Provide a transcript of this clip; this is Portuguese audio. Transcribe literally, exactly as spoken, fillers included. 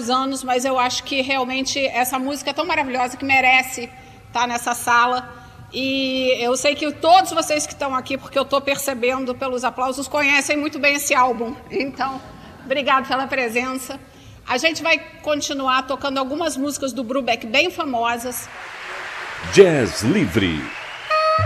muitos anos, mas eu acho que realmente essa música é tão maravilhosa que merece estar nessa sala. E eu sei que todos vocês que estão aqui, porque eu estou percebendo pelos aplausos, conhecem muito bem esse álbum. Então, obrigado pela presença. A gente vai continuar tocando algumas músicas do Brubeck bem famosas. Jazz Livre.